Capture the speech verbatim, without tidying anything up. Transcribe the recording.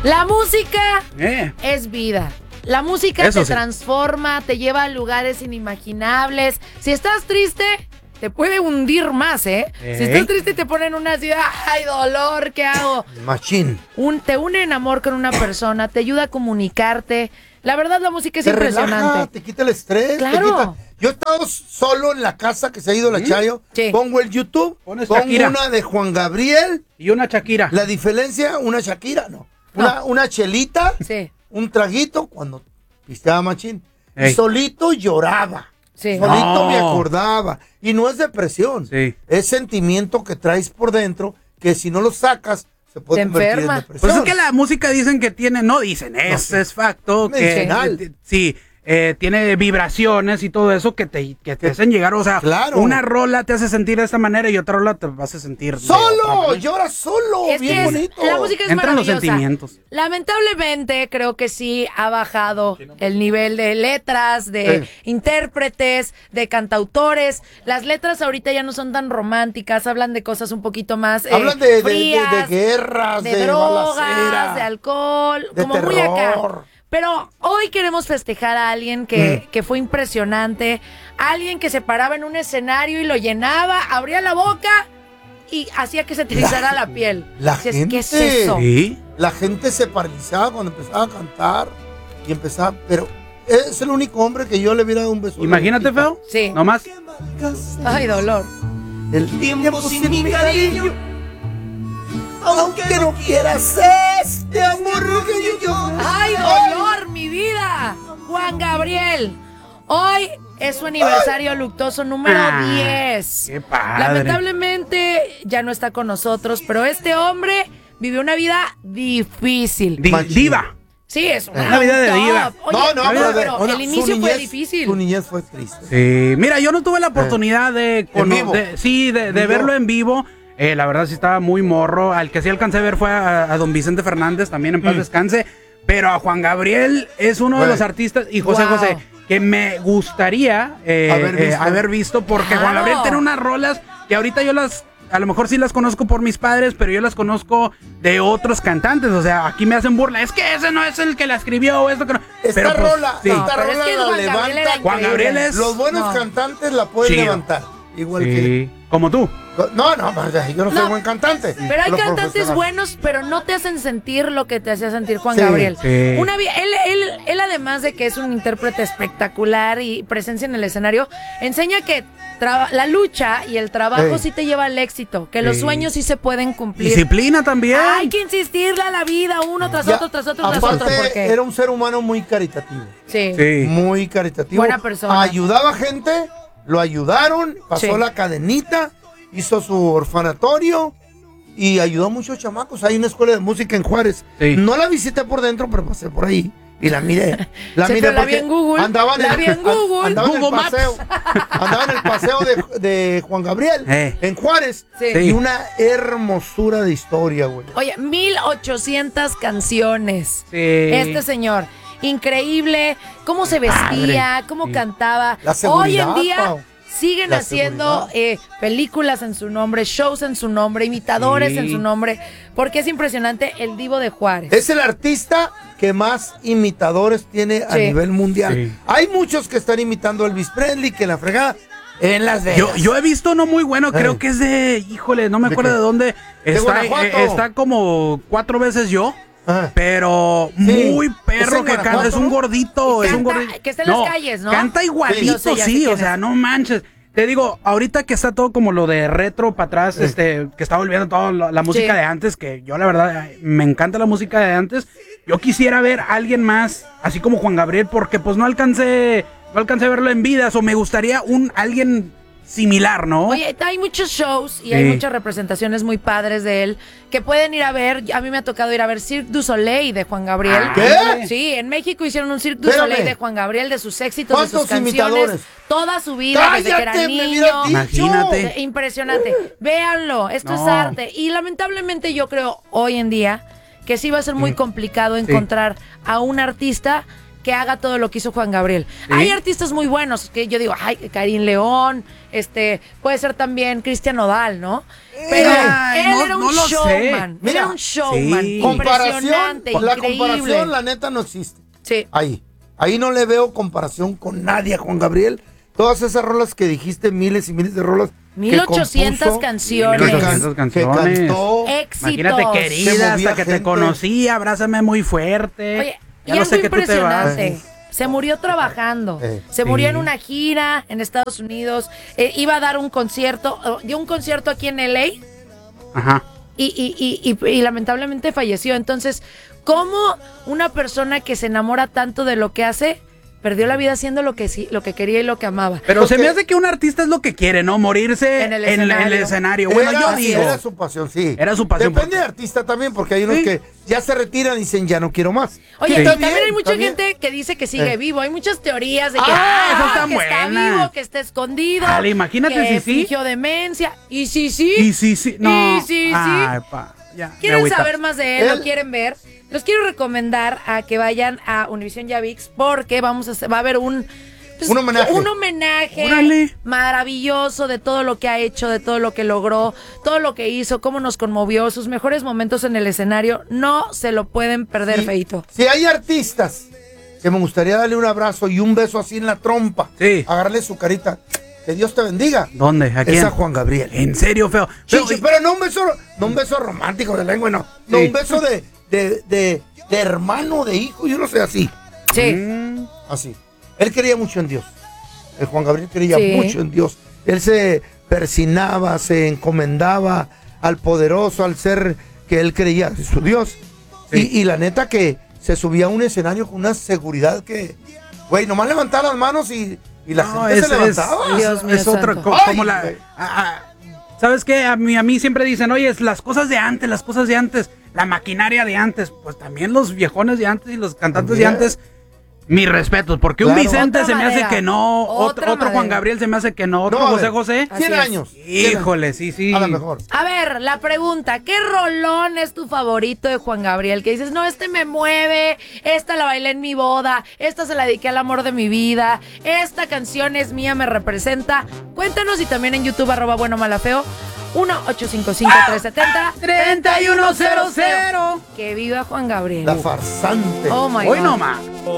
La música eh. es vida. La música Eso te sí. transforma, te lleva a lugares inimaginables. Si estás triste, te puede hundir más, ¿eh? ¿Eh? Si estás triste y te ponen una ciudad, ¡ay, dolor! ¿Qué hago? Machín. Un, te une en amor con una persona, te ayuda a comunicarte. La verdad, la música es Te impresionante. relaja, te quita el estrés. Claro. Te quita... Yo he estado solo en la casa que se ha ido la ¿Sí? Chayo. Sí. Pongo el YouTube, Pones pongo Shakira. una de Juan Gabriel. Y una Shakira. La diferencia, una Shakira, no. Una, No. una chelita, Sí, un traguito cuando pisteaba machín. Ey. Y solito lloraba. sí. Solito No. me acordaba. Y no es depresión. Sí. Es sentimiento que traes por dentro que si no lo sacas se puede Te convertir enferma. en depresión. Pues es que la música dicen que tiene, no dicen, es, sí. es facto, que Medicinal. eh, sí, eh, tiene vibraciones y todo eso que te, que te hacen llegar, o sea, Claro. una rola te hace sentir de esta manera y otra rola te vas a sentir de ¡Solo! otra manera. ¡Llora solo! Es bien que es- bonito. la música es Entran los maravillosa. sentimientos. Lamentablemente creo que sí ha bajado el nivel de letras, de Sí. intérpretes, de cantautores. Las letras ahorita ya no son tan románticas, hablan de cosas un poquito más eh, Hablan de, de- de- frías, de guerras, de, de, drogas, balacera, de alcohol, de como muy acá. terror. Pero hoy queremos festejar a alguien que, Mm. que fue impresionante, alguien que se paraba en un escenario y lo llenaba, abría la boca y hacía que se te erizara la, piel. la Dices, gente. ¿qué es eso? Sí. La gente se paralizaba cuando empezaba a cantar y empezaba, pero es el único hombre que yo le hubiera dado un beso. Imagínate, feo. Sí. Nomás. Ay, dolor. El tiempo sin mi cariño, aunque no quieras este amor que yo. ¡Ay, dolor, mi vida! Juan Gabriel. Hoy es su aniversario luctuoso número Ah, diez. qué padre. Lamentablemente ya no está con nosotros, pero este hombre vivió una vida difícil. Di- Machín. diva. Sí, es una, Una vida de top. diva. Oye, no, no, pero, pero, pero bueno, el su inicio fue niñez- difícil. Su niñez fue triste. Sí. Mira, yo no tuve la oportunidad de, ¿En cono- vivo? de- sí, de, de ¿En verlo vivo? en vivo. Eh, la verdad sí estaba muy morro. Al que sí alcancé a ver fue a, a don Vicente Fernández, también en paz Mm. descanse. Pero a Juan Gabriel es uno de Güey. los artistas, y José Wow. José, que me gustaría eh, Haber eh, visto. haber visto, porque Claro. Juan Gabriel tiene unas rolas que ahorita yo las, a lo mejor sí las conozco por mis padres, pero yo las conozco de otros cantantes. O sea, aquí me hacen burla. Es que ese no es el que la escribió o esto que no. Esta pero, pues, rola, sí. esta pero es rola que la Juan Gabriel era levanta. Juan Gabriel es- Los buenos No. cantantes la pueden Chido. levantar. Igual Sí, como tú. que. No, no, yo no soy No. buen cantante. Pero hay Lo cantantes profesional. buenos, pero no te hacen sentir lo que te hacía sentir Juan Sí, Gabriel. sí. Una vi- él, él, él, además de que es un intérprete espectacular y presencia en el escenario, enseña que traba- la lucha y el trabajo Sí. sí te lleva al éxito, que los Sí. sueños sí se pueden cumplir. Disciplina también. Hay que insistirle a la vida, uno tras Ya, otro, tras otro, tras aparte, otro, porque era un ser humano muy caritativo. sí. Sí. Muy caritativo. Buena persona. Ayudaba gente, lo ayudaron, pasó Sí. la cadenita, hizo su orfanatorio y ayudó a muchos chamacos. Hay una escuela de música en Juárez. Sí. No la visité por dentro, pero pasé por ahí y la miré. La Sí, miré pero la porque vi en Google, Andaba en la el, vi en Google. andaba en el Google Maps. paseo. Andaba en el paseo de, de Juan Gabriel Eh. en Juárez. Sí. Sí. Y una hermosura de historia, güey. Oye, mil ochocientas canciones. Sí. Este señor, increíble, cómo se vestía, cómo Sí. cantaba. La Hoy seguridad, en día Pau. siguen La haciendo eh, películas en su nombre, shows en su nombre, imitadores Sí. en su nombre, porque es impresionante el Divo de Juárez. Es el artista que más imitadores tiene a Sí. nivel mundial. Sí. Hay muchos que están imitando a Elvis Presley, que la fregada en Las Vegas. Yo, yo he visto uno muy bueno, creo Eh. que es de, híjole, no me ¿De acuerdo qué? de dónde. Está, Guanajuato. eh, está como cuatro veces yo, Ajá. pero Sí. muy ¿Es perro en que canta. Guanajuato? Es un gordito, Y es un canta- gordito. que está en las calles, ¿no? Canta igualito, Yo sé, ya sé sí, o quién sea, es. no manches. Te digo, ahorita que está todo como lo de retro para atrás, este, que está volviendo toda la, la música Sí. de antes, que yo la verdad me encanta la música de antes. Yo quisiera ver a alguien más, así como Juan Gabriel, porque pues no alcancé, no alcancé a verlo en vida, o me gustaría un alguien similar, ¿no? Oye, hay muchos shows y Sí. hay muchas representaciones muy padres de él que pueden ir a ver. A mí me ha tocado ir a ver Cirque du Soleil de Juan Gabriel. ¿Qué? Sí, en México hicieron un Cirque du Espérame. Soleil de Juan Gabriel, de sus éxitos, de sus ¿Cuántos canciones, imitadores? toda su vida, desde que era ¡Cállate! Me niño. hubieras dicho. Imagínate. Eh, Impresionante. Véanlo, esto es No. arte. Y lamentablemente yo creo hoy en día que sí va a ser muy Sí. complicado encontrar a un artista que haga todo lo que hizo Juan Gabriel. ¿Sí? Hay artistas muy buenos que yo digo, ay, Karim León, este, puede ser también Cristian Nodal, ¿no? Pero Ay, él no- era un no lo sé. showman, Mira, era un showman, sí. Comparación, impresionante, la increíble. comparación, la neta, no existe. Sí. Ahí. Ahí no le veo comparación con nadie a Juan Gabriel. Todas esas rolas que dijiste, miles y miles de rolas. que mil ochocientas compuso, canciones. que mil can- ochocientas que canciones. cantó. Éxitos. Imagínate, Se querida, movía hasta que te gente. conocí, abrázame muy fuerte. Oye, ya y no algo sé que tú te vas. impresionante. Se murió trabajando. Eh, Se murió sí. en una gira en Estados Unidos. eh, iba a dar un concierto. oh, Dio un concierto aquí en L A. Ajá. Y, y, y, y, y lamentablemente falleció. Entonces, ¿cómo una persona que se enamora tanto de lo que hace perdió la vida haciendo lo que sí, lo que quería y lo que amaba? Pero se Porque- me hace que un artista es lo que quiere, ¿no? Morirse En el en, en el escenario. escenario. Bueno, Era- yo sí, digo. Era su pasión, sí. Era su pasión, Depende porque- de artista también, porque hay unos Sí. que ya se retiran y dicen, ya no quiero más. Oye, Y y está también bien, hay mucha está bien. gente que dice que sigue Eh. vivo. Hay muchas teorías de que, Ah, esas están que está buenas. vivo, que está escondido. Dale, imagínate que si sí. fingió demencia. Y si sí. Y sí, sí. No. Y sí, sí. Ay, pa, ya, me ¿Quieren agüita. saber más de él? Él- ¿Lo quieren ver? Los quiero recomendar a que vayan a Univision Javix porque vamos a hacer- va a haber un pues, Un homenaje. un homenaje Órale. maravilloso de todo lo que ha hecho, de todo lo que logró, todo lo que hizo, cómo nos conmovió, sus mejores momentos en el escenario. No se lo pueden perder, Sí. Feito. Si hay artistas que me gustaría darle un abrazo y un beso así en la trompa, Sí. agarrarle su carita, que Dios te bendiga. ¿Dónde? ¿A quién? Es a Juan Gabriel. En serio, feo. Sí, Pero- sí, pero no un beso, no un beso romántico de lengua, no. No, Sí. un beso de, de, de, de hermano, de hijo, yo no sé, así. Sí. Mm, Así. Él creía mucho en Dios. El Juan Gabriel creía Sí. mucho en Dios. Él se persinaba, se encomendaba al poderoso, al ser que él creía, su Dios. Sí. Y, y la neta que se subía a un escenario con una seguridad que, güey, nomás levantaba las manos y, y la no, gente es, se levantaba. es- Dios mío es otra santo. co- Ay, como la. güey. a- a- ¿Sabes qué? A mí, a mí siempre dicen, oye, es las cosas de antes, las cosas de antes, la maquinaria de antes. Pues también los viejones de antes y los cantantes También. de antes. Mis respetos, porque un Claro. Vicente Otra se me hace madera. que no, otro, Otra otro Juan madera. Gabriel se me hace que no, otro No, a José ver, José. Así cien es. años. Híjole, sí, sí. A lo mejor. A ver, la pregunta, ¿qué rolón es tu favorito de Juan Gabriel? Que dices, no, este me mueve, esta la bailé en mi boda, esta se la dediqué al amor de mi vida, esta canción es mía, me representa. Cuéntanos y también en YouTube, arroba bueno malafeo, uno ocho cinco cinco, tres siete cero, treinta y uno cero cero. Que viva Juan Gabriel. La farsante. Oh my Hoy God. nomás.